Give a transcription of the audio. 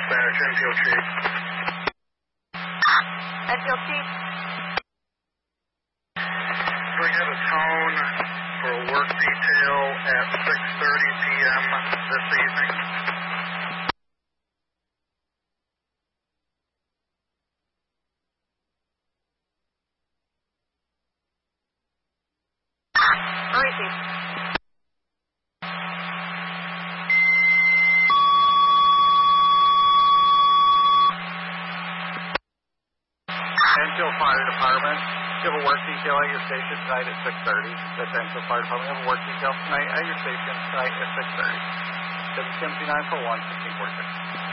dispatch, Enfield Chief. Enfield Chief. Do I get a tone for a work detail at 6:30 p.m. this evening? Receive. Enfield Fire Department. You have a work detail at your station tonight at 6:30. That's Enfield Fire Department. You have a work detail tonight at your station tonight at 6:30. 779 for 1, 1546.